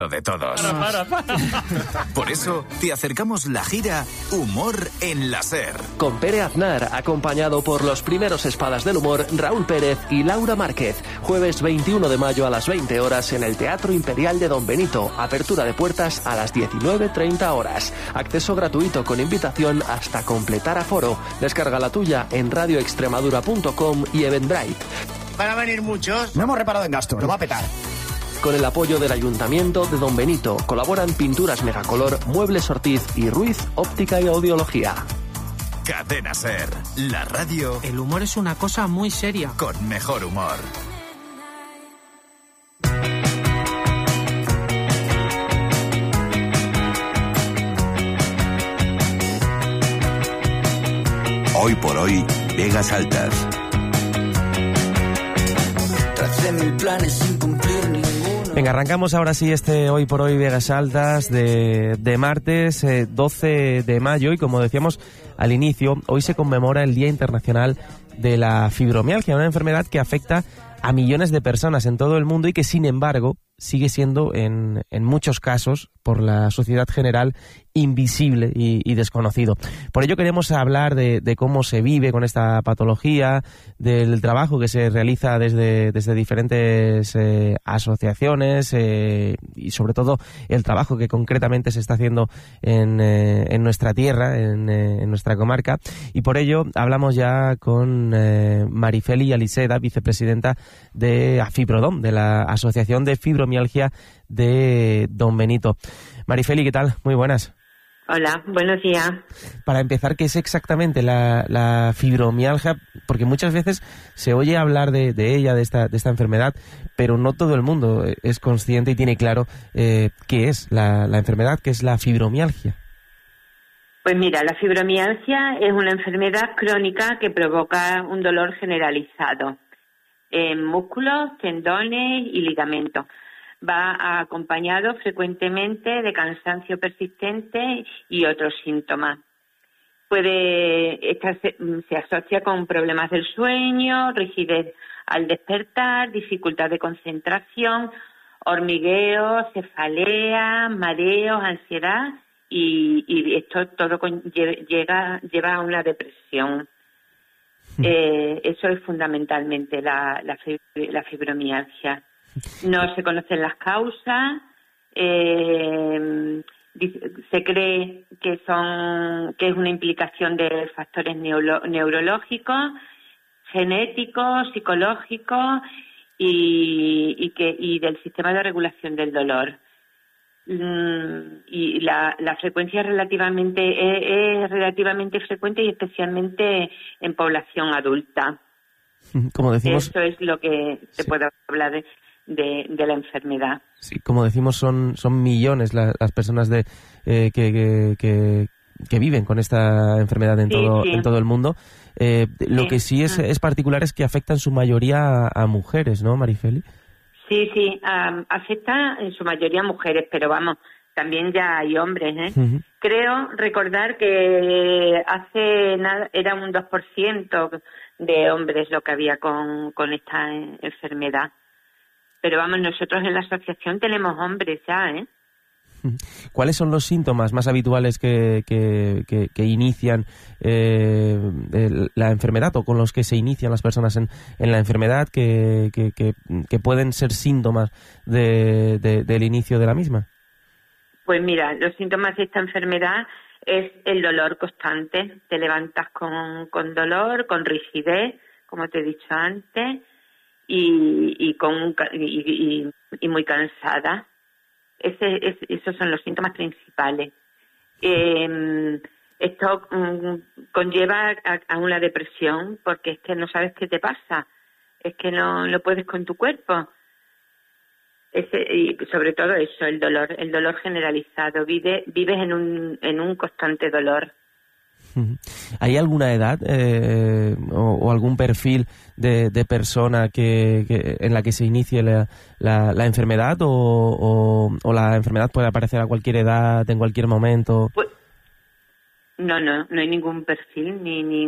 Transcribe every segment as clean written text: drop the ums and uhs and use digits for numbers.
de todos. Para. Por eso te acercamos la gira Humor en la SER. Con Pere Aznar, acompañado por los primeros espadas del humor, Raúl Pérez y Laura Márquez. Jueves 21 de mayo a las 20 horas en el Teatro Imperial de Don Benito. Apertura de puertas a las 19:30 horas. Acceso gratuito con invitación hasta completar aforo. Descarga la tuya en radioextremadura.com y Eventbrite. Van a venir muchos. No hemos reparado en gastos, lo va a petar. Con el apoyo del Ayuntamiento de Don Benito, colaboran Pinturas Megacolor, Muebles Ortiz y Ruiz Óptica y Audiología. Cadena SER, la radio. El humor es una cosa muy seria. Con mejor humor. Hoy por hoy, Vegas Altas. Tracé mil planes sin cumplir ninguno. Venga, arrancamos ahora sí este Hoy por Hoy Vegas Altas de martes 12 de mayo y como decíamos al inicio, hoy se conmemora el Día Internacional de la Fibromialgia, una enfermedad que afecta a millones de personas en todo el mundo y que sin embargo sigue siendo en muchos casos por la sociedad general invisible y desconocido. Por ello queremos hablar de cómo se vive con esta patología, del trabajo que se realiza desde diferentes asociaciones y sobre todo el trabajo que concretamente se está haciendo en nuestra tierra, en nuestra comarca. Y por ello hablamos ya con Marifeli Aliseda, vicepresidenta de AFIPRODOM, de la Asociación de Fibromialgia de Don Benito. Marifeli, ¿qué tal? Muy buenas. Hola, buenos días. Para empezar, ¿qué es exactamente la fibromialgia? Porque muchas veces se oye hablar de ella, de esta enfermedad, pero no todo el mundo es consciente y tiene claro qué es la enfermedad, qué es la fibromialgia. Pues mira, la fibromialgia es una enfermedad crónica que provoca un dolor generalizado en músculos, tendones y ligamentos. Va acompañado frecuentemente de cansancio persistente y otros síntomas. Se asocia con problemas del sueño, rigidez al despertar, dificultad de concentración, hormigueo, cefalea, mareos, ansiedad y esto todo lleva a una depresión. Eso es fundamentalmente la fibromialgia. No se conocen las causas, se cree que es una implicación de factores neurológicos, genéticos, psicológicos y del sistema de regulación del dolor. Y la frecuencia es relativamente frecuente y especialmente en población adulta. Como decimos, eso es lo que se puede hablar de la enfermedad. Sí, como decimos, son millones las personas que viven con esta enfermedad en todo el mundo. Lo que sí es particular es que afecta en su mayoría a mujeres, ¿no, Marifeli? Sí, afecta en su mayoría a mujeres, pero vamos, también ya hay hombres, ¿eh? Uh-huh. Creo recordar que hace nada era un 2% de hombres lo que había con esta enfermedad. Pero vamos, nosotros en la asociación tenemos hombres ya, ¿eh? ¿Cuáles son los síntomas más habituales que inician la enfermedad o con los que se inician las personas en la enfermedad que pueden ser síntomas del inicio de la misma? Pues mira, los síntomas de esta enfermedad es el dolor constante. Te levantas con dolor, con rigidez, como te he dicho antes, y muy cansada. Esos son los síntomas principales. Esto conlleva a una depresión porque es que no sabes qué te pasa, es que no puedes con tu cuerpo. Y sobre todo eso, el dolor generalizado. Vives en un constante dolor. ¿Hay alguna edad o algún perfil de persona en la que se inicie la enfermedad o la enfermedad puede aparecer a cualquier edad, en cualquier momento? Pues, no hay ningún perfil ni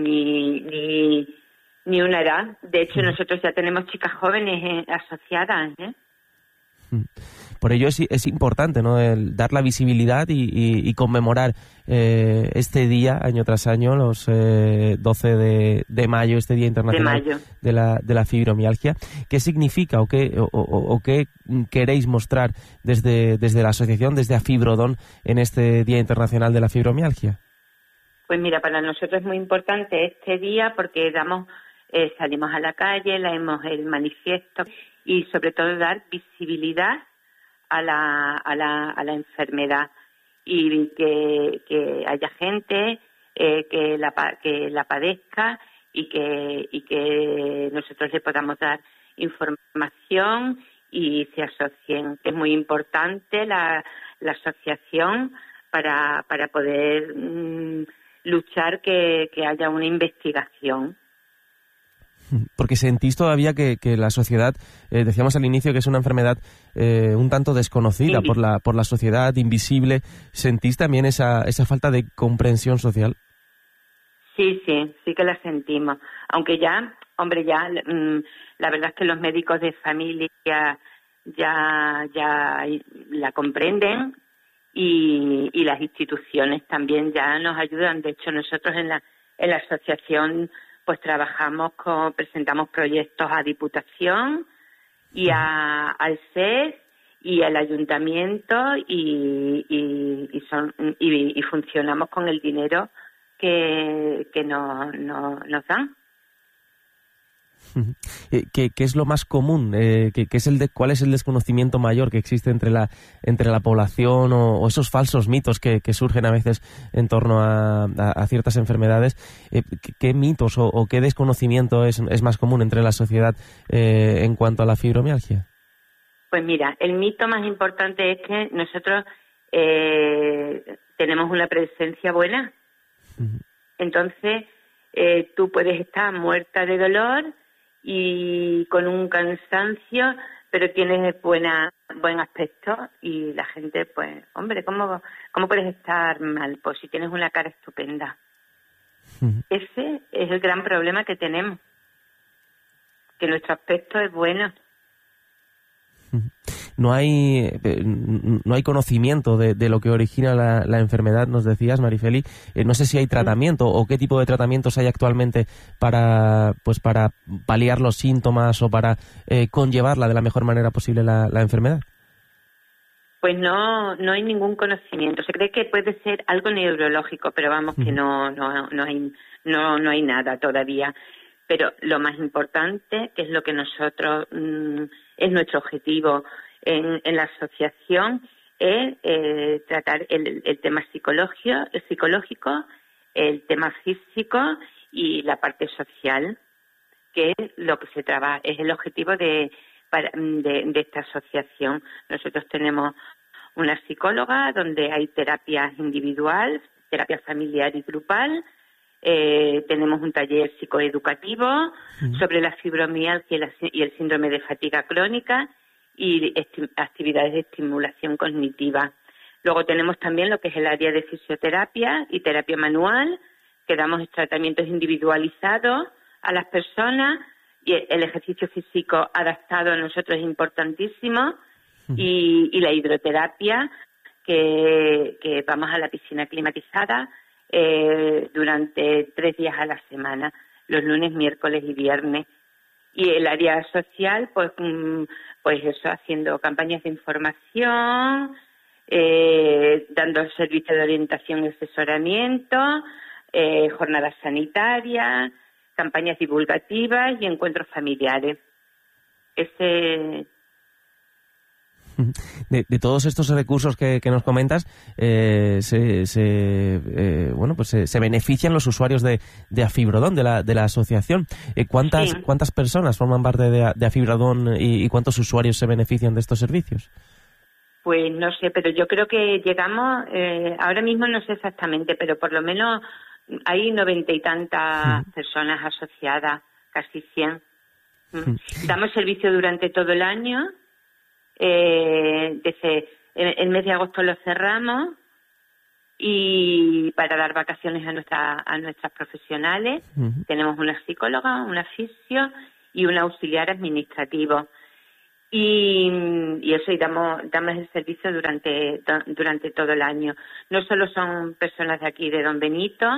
una edad. De hecho, nosotros ya tenemos chicas jóvenes asociadas, ¿eh? Por ello es importante, ¿no?, dar la visibilidad y conmemorar este día año tras año, los 12 de mayo, este Día Internacional de la Fibromialgia. ¿Qué significa o qué queréis mostrar desde la asociación, desde Afibrodon, en este Día Internacional de la Fibromialgia? Pues mira, para nosotros es muy importante este día porque salimos a la calle, leemos el manifiesto y sobre todo dar visibilidad a la enfermedad y que haya gente que la padezca y que nosotros le podamos dar información y se asocien. Es muy importante la asociación para poder luchar que haya una investigación. Porque sentís todavía que la sociedad, decíamos al inicio que es una enfermedad un tanto desconocida por la sociedad, invisible. ¿Sentís también esa falta de comprensión social? Sí que la sentimos. Aunque la verdad es que los médicos de familia ya la comprenden y las instituciones también ya nos ayudan. De hecho, nosotros en la asociación pues presentamos proyectos a Diputación y al SES y al Ayuntamiento y funcionamos con el dinero que nos dan. ¿Qué es lo más común? ¿Cuál es el desconocimiento mayor que existe entre la población o esos falsos mitos que surgen a veces en torno a ciertas enfermedades? ¿Qué mitos o qué desconocimiento es más común entre la sociedad en cuanto a la fibromialgia? Pues mira, el mito más importante es que nosotros tenemos una presencia buena. Entonces, tú puedes estar muerta de dolor y con un cansancio, pero tienes buen aspecto y la gente, pues, hombre, ¿cómo puedes estar mal? Pues si tienes una cara estupenda. Ese es el gran problema que tenemos, que nuestro aspecto es bueno. No hay conocimiento de lo que origina la enfermedad, nos decías, Marifeli. No sé si hay tratamiento o qué tipo de tratamientos hay actualmente para paliar los síntomas o para conllevarla de la mejor manera posible la enfermedad. Pues no hay ningún conocimiento. Se cree que puede ser algo neurológico, pero vamos, que no hay nada todavía. Pero lo más importante, que es lo que nosotros es nuestro objetivo en la asociación, es tratar el tema psicológico, el tema físico y la parte social, que es lo que se trabaja, es el objetivo de esta asociación. Nosotros tenemos una psicóloga donde hay terapias individual, terapia familiar y grupal. Tenemos un taller psicoeducativo sobre la fibromialgia y el síndrome de fatiga crónica y actividades de estimulación cognitiva. Luego tenemos también lo que es el área de fisioterapia y terapia manual, que damos tratamientos individualizados a las personas y el ejercicio físico adaptado a nosotros es importantísimo y la hidroterapia, que vamos a la piscina climatizada durante 3 días a la semana, los lunes, miércoles y viernes. Y el área social, pues eso, haciendo campañas de información, dando servicios de orientación y asesoramiento, jornadas sanitarias, campañas divulgativas y encuentros familiares. De todos estos recursos que nos comentas, se benefician los usuarios de Afibrodon, de la asociación. ¿Cuántas personas forman parte de Afibrodon y cuántos usuarios se benefician de estos servicios? Pues no sé, pero yo creo que llegamos, ahora mismo no sé exactamente, pero por lo menos hay 90 y tantas personas asociadas, casi 100. Damos servicio durante todo el año. Desde el mes de agosto lo cerramos y para dar vacaciones a nuestras profesionales tenemos una psicóloga, una fisio y un auxiliar administrativo. y eso, y damos el servicio durante todo el año. No solo son personas de aquí de Don Benito,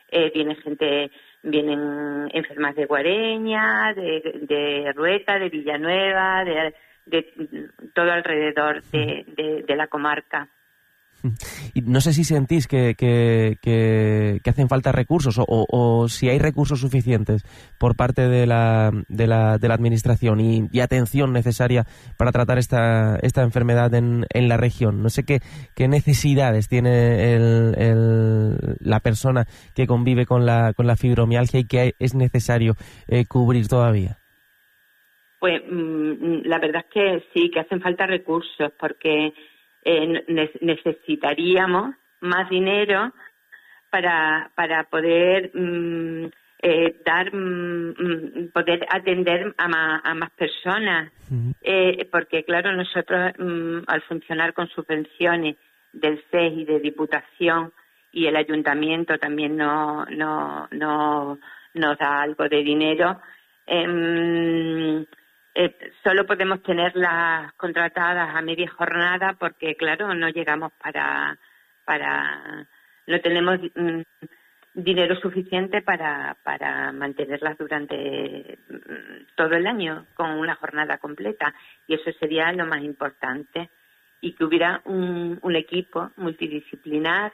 vienen enfermas de Guareña, de Rueta, de Villanueva, de todo alrededor de la comarca. Y no sé si sentís que hacen falta recursos o si hay recursos suficientes por parte de la administración y atención necesaria para tratar esta enfermedad en la región. No sé qué necesidades tiene la persona que convive con la fibromialgia y qué es necesario cubrir todavía. Pues la verdad es que sí, que hacen falta recursos, porque necesitaríamos más dinero para poder poder atender a más personas, porque claro, nosotros al funcionar con subvenciones del CES y de Diputación, y el Ayuntamiento también nos da algo de dinero, solo podemos tenerlas contratadas a media jornada, porque claro, no llegamos no tenemos dinero suficiente para mantenerlas durante todo el año con una jornada completa, y eso sería lo más importante, y que hubiera un equipo multidisciplinar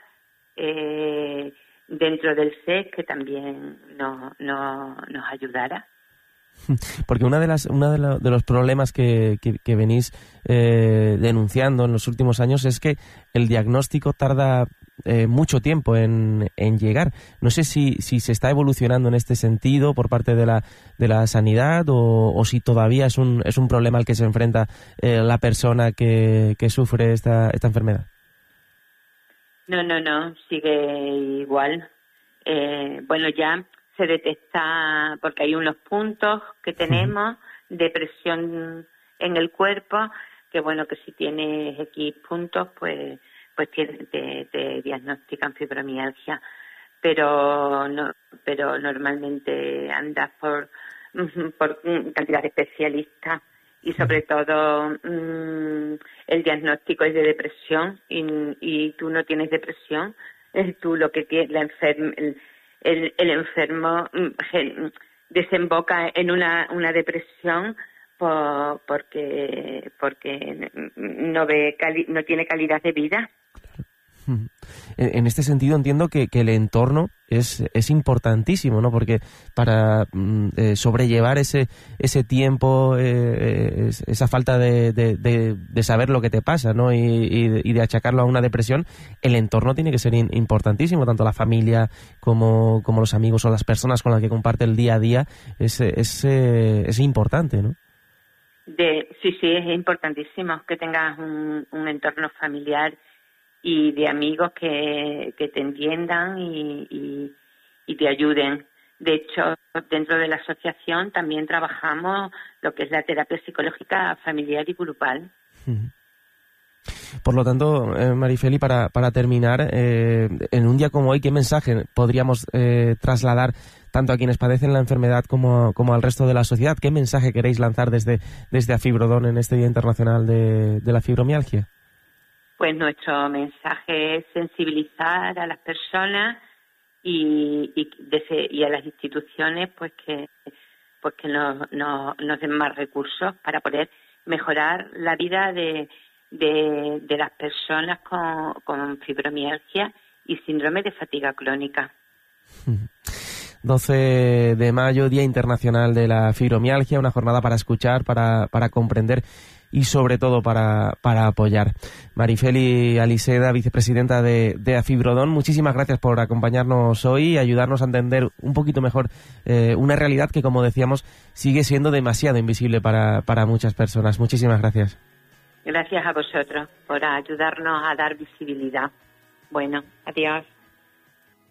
dentro del SES que también nos ayudara. Porque uno de los problemas que venís denunciando en los últimos años es que el diagnóstico tarda mucho tiempo en llegar. No sé si se está evolucionando en este sentido por parte de la sanidad o si todavía es un problema al que se enfrenta la persona que sufre esta enfermedad. No, sigue igual. Bueno, ya se detecta, porque hay unos puntos que tenemos de presión en el cuerpo, que bueno, que si tienes X puntos, pues te diagnostican fibromialgia, pero normalmente andas por cantidad de especialistas, y sobre todo el diagnóstico es de depresión, y tú no tienes depresión, tú lo que tienes, el enfermo desemboca en una depresión porque no tiene calidad de vida. En este sentido entiendo que el entorno es importantísimo, ¿no? Porque para sobrellevar ese tiempo, esa falta de saber lo que te pasa, ¿no? Y de achacarlo a una depresión, el entorno tiene que ser importantísimo, tanto la familia como los amigos o las personas con las que comparte el día a día, es importante, ¿no? Sí, es importantísimo que tengas un entorno familiar y de amigos que te entiendan y te ayuden. De hecho, dentro de la asociación también trabajamos lo que es la terapia psicológica familiar y grupal. Por lo tanto, Marifeli, para terminar, en un día como hoy, ¿qué mensaje podríamos trasladar tanto a quienes padecen la enfermedad como al resto de la sociedad? ¿Qué mensaje queréis lanzar desde Afibrodón en este Día Internacional de la Fibromialgia? Pues nuestro mensaje es sensibilizar a las personas y a las instituciones, pues que nos den más recursos para poder mejorar la vida de las personas con fibromialgia y síndrome de fatiga crónica. 12 de mayo, Día Internacional de la Fibromialgia, una jornada para escuchar, para comprender y sobre todo para apoyar. Marifeli Aliseda, vicepresidenta de Afibrodón, muchísimas gracias por acompañarnos hoy y ayudarnos a entender un poquito mejor una realidad que, como decíamos, sigue siendo demasiado invisible para muchas personas. Muchísimas gracias. Gracias a vosotros por ayudarnos a dar visibilidad. Bueno, adiós.